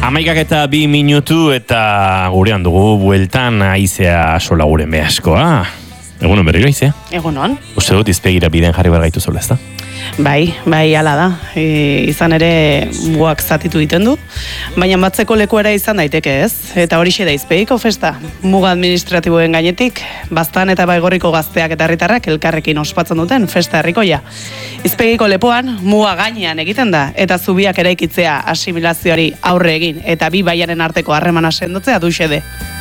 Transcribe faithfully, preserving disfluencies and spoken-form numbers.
Amaikak eta bi minutu eta gurean dugu bueltan aizea sola guren behaskoa. Egunon berriro aizea? Egunon. Uste dut izpegira biden jarri bergaitu zola, ez da? Bai, bai, ala da. E, izan ere buak zatitu egiten du, baina batzeko lekuera izan daiteke ez. Eta horixe da izpegiko festa. Muga administratiboen gainetik, Baztan eta Baigorriko gazteak eta herritarrak elkarrekin ospatzen duten festa herrikoia. Izpegiko lepoan, muga gainean egiten da, eta zubiak eraikitzea asimilazioari aurre egin, eta bi baiaren arteko harremana sendotzea du xede.